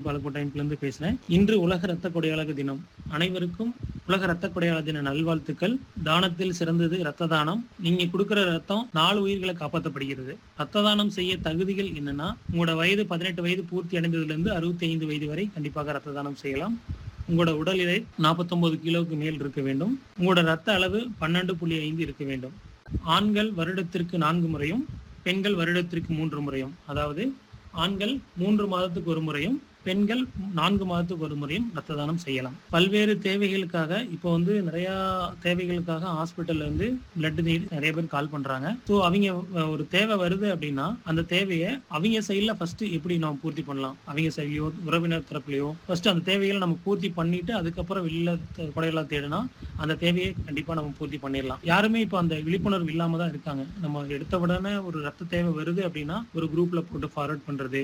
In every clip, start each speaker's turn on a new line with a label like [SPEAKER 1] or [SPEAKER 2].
[SPEAKER 1] பாலக்கோட்டையிலிருந்து பேசுறேன். இன்று உலக இரத்த கொடையாளர் தினம். அனைவருக்கும் உலக இரத்த கொடையாளர் தின நல்வாழ்த்துக்கள். தானத்தில் சிறந்தது இரத்த தானம். நீங்க கொடுக்கிற ரத்தம் 4 உயிர்களை காப்பாற்றப்படுகிறது. ரத்த தானம் செய்ய தகுதிகள் என்னன்னா, உங்களோட வயது 18 வயது பூர்த்தி அடைந்ததிலிருந்து 65 வயது வரை கண்டிப்பாக ரத்த தானம் செய்யலாம். உங்களோட உடல் எடை 49 கிலோவுக்கு மேல் இருக்க வேண்டும். உங்களோட ரத்த அளவு 12.5 இருக்க வேண்டும். ஆண்கள் வருடத்திற்கு 4 முறையும், பெண்கள் வருடத்திற்கு 3 முறையும், அதாவது ஆண்கள் 3 மாதத்துக்கு ஒரு முறையும், பெண்கள் 4 மாதத்துக்கு ஒரு முறையும் ரத்த தானம் செய்யலாம். பல்வேறு தேவைகளுக்காக இப்போ நிறைய தேவைகளுக்காக ஹாஸ்பிட்டல்ல பிளட் நீட் நிறைய பேர் கால் பண்றாங்க. ஸோ அவங்க ஒரு தேவை வருது அப்படின்னா அந்த தேவையை அவங்க சைட்ல ஃபர்ஸ்ட் எப்படி நம்ம பூர்த்தி பண்ணலாம், அவங்க சைட்லயோ உறவினர் தரப்புலையோ ஃபர்ஸ்ட் அந்த தேவைகளை நம்ம பூர்த்தி பண்ணிட்டு அதுக்கப்புறம் வெளியில கொடையெல்லாம் தேடினா அந்த தேவையை கண்டிப்பா நம்ம பூர்த்தி பண்ணிடலாம். யாருமே இப்போ அந்த விழிப்புணர்வு இல்லாம தான் இருக்காங்க. நம்ம எடுத்த உடனே ஒரு ரத்த தேவை வருது அப்படின்னா ஒரு குரூப்ல போட்டு ஃபார்வர்ட்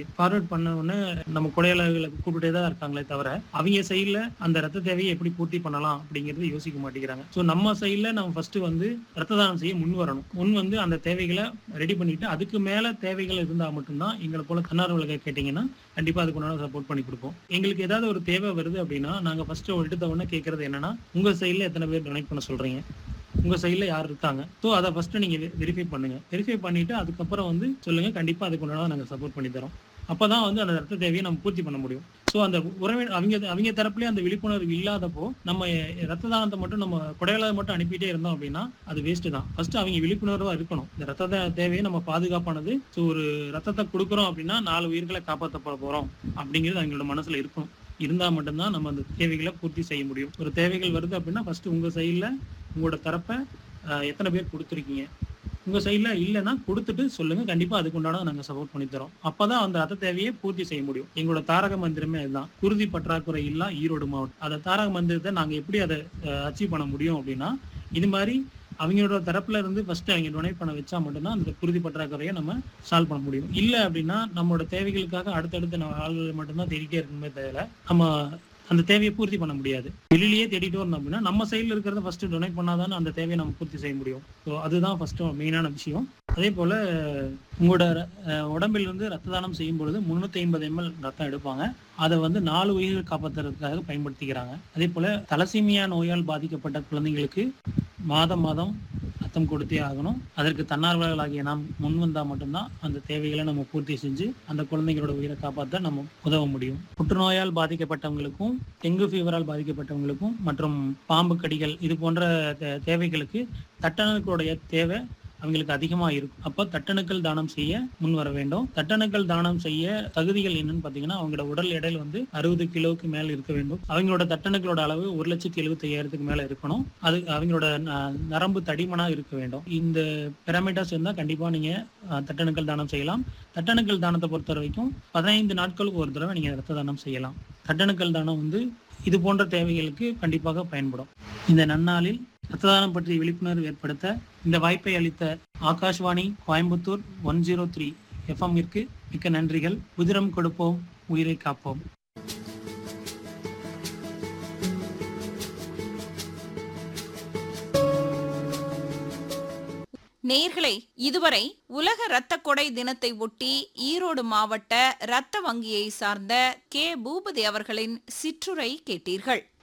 [SPEAKER 1] பண்ண உடனே நம்ம கொடையாள கூப்பிட்டே தான் இருக்காங்களே தவிர அவங்க சைட்ல அந்த ரத்த தேவையை எப்படி பூர்த்தி பண்ணலாம் அப்படிங்கறது யோசிக்க மாட்டேங்கிறாங்க. சோ நம்ம சைட்ல நம்ம ஃபர்ஸ்ட் ரத்த தானம் செய்ய முன் வரணும். அந்த தேவைகளை ரெடி பண்ணிட்டு அதுக்கு மேல தேவைகள் இருந்தா மட்டும்தான் எங்களை போல தன்னார்வலர்கள் கேட்டீங்கன்னா கண்டிப்பா அதுக்கு சப்போர்ட் பண்ணி கொடுப்போம். எங்களுக்கு ஏதாவது ஒரு தேவை வருது அப்படின்னா நாங்க ஃபர்ஸ்ட் எடுத்த உடனே கேட்கறது என்னன்னா, உங்க சைட்ல எத்தனை பேர் டொனேட் பண்ண சொல்றீங்க, உங்க சைட்ல யார் இருக்காங்க. ஸோ அதை ஃபர்ஸ்ட் நீங்க வெரிஃபை பண்ணுங்க. வெரிஃபை பண்ணிட்டு அதுக்கப்புறம் சொல்லுங்க, கண்டிப்பா அதுக்கு நாங்க சப்போர்ட் பண்ணி தரோம். அப்பதான் அந்த ரத்த தேவையை நம்ம பூர்த்தி பண்ண முடியும். ஸோ அந்த உறவினர் அவங்க தரப்புலேயே அந்த விழிப்புணர்வு இல்லாதப்போ நம்ம ரத்த தானத்தை மட்டும் நம்ம கொடையாளர் மட்டும் அனுப்பிட்டே இருந்தோம் அப்படின்னா அது வேஸ்ட் தான். ஃபர்ஸ்ட் அவங்க விழிப்புணர்வா இருக்கணும். இந்த ரத்த தேவையை நம்ம பாதுகாப்பானது. ஸோ ஒரு ரத்தத்தை கொடுக்குறோம் அப்படின்னா 4 உயிர்களை காப்பாற்றப்பட போறோம் அப்படிங்கிறது அவங்களோட மனசுல இருக்கணும். இருந்தா மட்டும்தான் நம்ம அந்த தேவைகளை பூர்த்தி செய்ய முடியும். ஒரு தேவைகள் வருது அப்படின்னா ஃபர்ஸ்ட் உங்க சைட்ல உங்களோட தரப்பை எத்தனை பேர் கொடுத்துருக்கீங்க, உங்க சைட்ல இல்லைன்னா கொடுத்துட்டு சொல்லுங்க, கண்டிப்பா அதுக்கு நாங்க சப்போர்ட் பண்ணி தரோம். அப்பதான் அந்த ரத்த தேவையை பூர்த்தி செய்ய முடியும். எங்களோட தாரக மந்திரமே அதுதான், குருதி பற்றாக்குறை இல்லா ஈரோடு மாவட்டம். அந்த தாரக மந்திரத்தை நாங்க எப்படி அதை அச்சீவ் பண்ண முடியும் அப்படின்னா, இது மாதிரி அவங்களோட தரப்புல இருந்து ஃபர்ஸ்ட் அவங்க டொனேட் பண்ண வச்சா மட்டும்தான் அந்த குருதி பற்றாக்குறையை நம்ம சால்வ் பண்ண முடியும். இல்ல அப்படின்னா நம்மளோட தேவைகளுக்காக அடுத்தடுத்து நம்ம ஆள்கள் மட்டும்தான் தேடிட்டே இருக்கணுமே தவிர நம்ம அந்த தேவையை பூர்த்தி பண்ண முடியாது. வெளியிலேயே தேடிட்டு வரணும் அப்படின்னா நம்ம சைட்ல இருக்கிறத ஃபர்ஸ்ட் டொனேட் பண்ணாதானே அந்த தேவையை நம்ம பூர்த்தி செய்ய முடியும். ஸோ அதுதான் ஃபர்ஸ்ட் மெயினான விஷயம். அதே போல உங்களோட உடம்பில் ரத்த தானம் செய்யும் பொழுது 350 ml ரத்தம் எடுப்பாங்க. அதை 4 உயிர்கள் காப்பாற்றுறதுக்காக பயன்படுத்திக்கிறாங்க. அதே போல தலசீமியா நோயால் பாதிக்கப்பட்ட குழந்தைங்களுக்கு மாதம் ரத்தம் கொடுத்தே ஆகணும். அதற்கு தன்னார்வலர்களாகிய நாம் முன் வந்தா மட்டும்தான் அந்த தேவைகளை நம்ம பூர்த்தி செஞ்சு அந்த குழந்தைங்களோட உயிரை காப்பாற்ற நம்ம உதவ முடியும். புற்றுநோயால் பாதிக்கப்பட்டவங்களுக்கும், டெங்கு ஃபீவரால் பாதிக்கப்பட்டவங்களுக்கும் மற்றும் பாம்பு கடிகள் இது போன்ற தேவைகளுக்கு தட்டணுக்களுடைய தேவை அவங்களுக்கு அதிகமா இருக்கும். அப்ப தட்டணுக்கள் தானம் செய்ய முன் வர வேண்டும். தட்டணுக்கள் தானம் செய்ய தகுதிகள் என்னன்னு பாத்தீங்கன்னா, அவங்களோட உடல் எடையில் 60 கிலோவுக்கு மேல இருக்க வேண்டும். அவங்களோட தட்டணுக்களோட அளவு 1,75,000 மேல இருக்கணும். அது அவங்களோட நரம்பு தடிமனா இருக்க வேண்டும். இந்த பிரமிடர்ஸ் இருந்தா கண்டிப்பா நீங்க தட்டணுக்கள் தானம் செய்யலாம். தட்டணுக்கள் தானத்தை பொறுத்த வரைக்கும் 15 நாட்களுக்கு ஒரு தடவை நீங்க ரத்த தானம் செய்யலாம். தட்டணுக்கள் தானம் இது போன்ற தேவைகளுக்கு கண்டிப்பாக பயன்படும். இந்த நன்னாளில் ரத்த தானம் பற்றி விழிப்புணர்வு ஏற்படுத்த இந்த வாய்ப்பை அளித்த ஆகாஷ்வாணி கோயம்புத்தூர் 103 FM-ற்கு மிக்க நன்றிகள். உதிரம் கொடுப்போம், உயிரை காப்போம்.
[SPEAKER 2] நேயர்களே, இதுவரை உலக இரத்த கொடை தினத்தை ஒட்டி ஈரோடு மாவட்ட இரத்த வங்கியை சார்ந்த கே. பூபதி அவர்களின் சிற்றுரை கேட்டீர்கள்.